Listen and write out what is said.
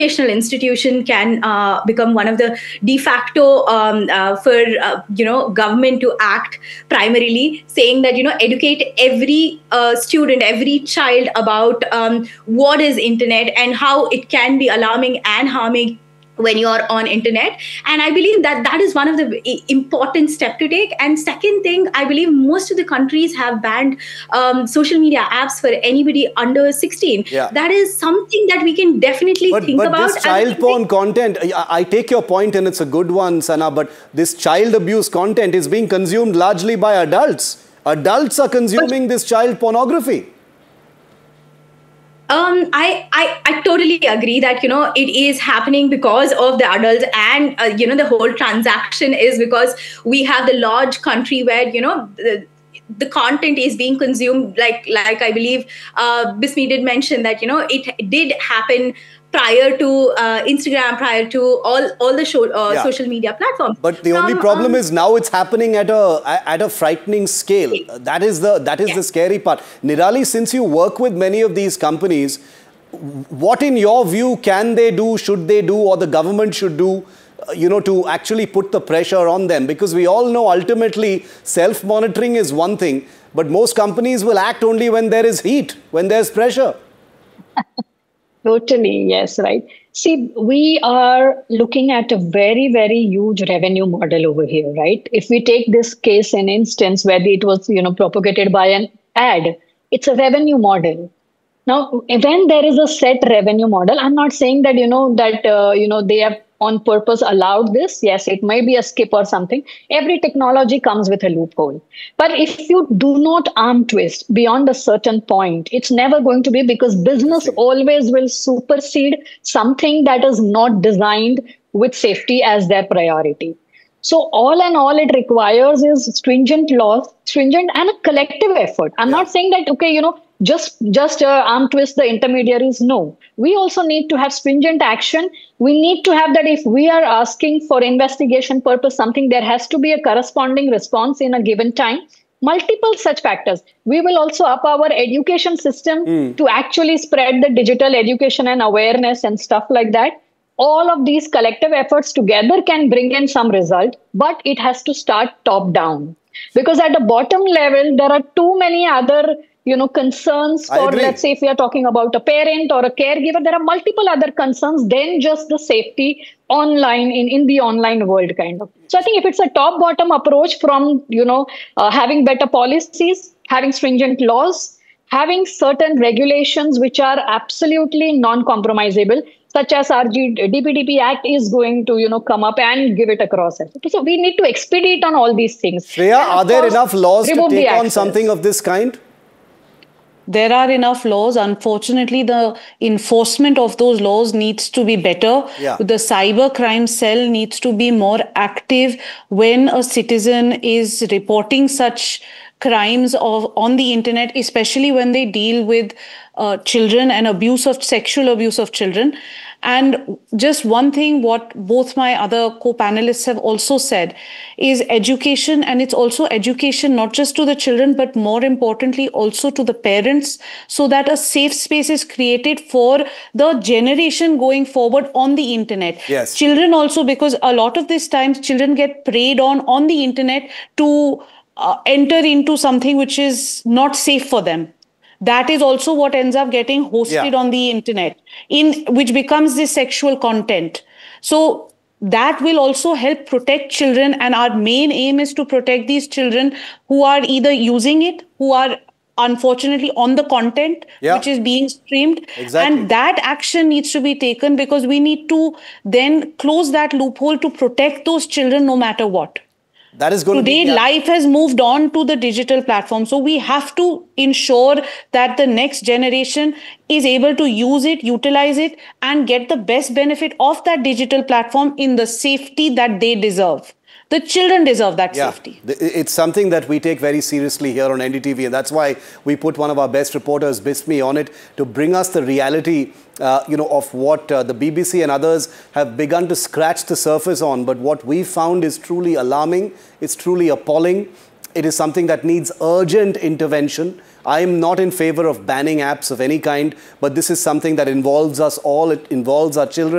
educational institution can become one of the de facto for government to act primarily, saying that educate every student, every child about what is internet and how it can be alarming and harming when you are on internet. And I believe that that is one of the important step to take. And second thing, I believe most of the countries have banned social media apps for anybody under 16. Yeah. That is something that we can definitely think about. But this child porn content, I take your point and it's a good one, Sana, but this child abuse content is being consumed largely by adults. Adults are consuming this child pornography. I totally agree that it is happening because of the adults, and the whole transaction is because we have the large country where the content is being consumed, like I believe Bismi did mention that it did happen prior to Instagram, prior to all the social media platforms. But the only problem is now it's happening at a frightening scale. That is the scary part. Nirali, since you work with many of these companies, what in your view can they do, should they do, or the government should do, to actually put the pressure on them? Because we all know ultimately self-monitoring is one thing, but most companies will act only when there is heat, when there's pressure. Totally, yes, right. See, we are looking at a very, very huge revenue model over here, right? If we take this case in instance where it was, propagated by an ad, it's a revenue model. Now, when there is a set revenue model, I'm not saying that, they have on purpose allowed this. Yes, it may be a skip or something. Every technology comes with a loophole. But if you do not arm twist beyond a certain point, it's never going to be, because business always will supersede something that is not designed with safety as their priority. So all in all, it requires is stringent laws, stringent and a collective effort. I'm not saying that, okay, just arm twist the intermediaries. No, we also need to have stringent action. We need to have that if we are asking for investigation purpose something, there has to be a corresponding response in a given time. Multiple such factors. We will also up our education system to actually spread the digital education and awareness and stuff like that. All of these collective efforts together can bring in some result, but it has to start top down. Because at the bottom level, there are too many other concerns for, let's say, if we are talking about a parent or a caregiver, there are multiple other concerns than just the safety online in the online world kind of. So I think if it's a top-bottom approach from, having better policies, having stringent laws, having certain regulations which are absolutely non-compromisable, such as our DPDP Act is going to, come up and give it across. So we need to expedite on all these things. Shreya, are there enough laws to take on something of this kind? There are enough laws. Unfortunately, the enforcement of those laws needs to be better. Yeah. The cyber crime cell needs to be more active when a citizen is reporting such crimes on the internet, especially when they deal with children and sexual abuse of children. And just one thing, what both my other co-panelists have also said is education, and it's also education not just to the children, but more importantly also to the parents, so that a safe space is created for the generation going forward on the internet. Yes. Children also, because a lot of these times children get preyed on the internet to enter into something which is not safe for them. That is also what ends up getting hosted on the internet, which becomes the sexual content. So that will also help protect children. And our main aim is to protect these children who are either using it, who are unfortunately on the content which is being streamed. Exactly. And that action needs to be taken, because we need to then close that loophole to protect those children no matter what. That is going Today, to be, life has moved on to the digital platform. So we have to ensure that the next generation is able to use it, utilize it, and get the best benefit of that digital platform in the safety that they deserve. The children deserve that safety. It's something that we take very seriously here on NDTV, and that's why we put one of our best reporters, Bismi, on it to bring us the reality, of what the BBC and others have begun to scratch the surface on. But what we found is truly alarming. It's truly appalling. It is something that needs urgent intervention. I am not in favor of banning apps of any kind, but this is something that involves us all. It involves our children.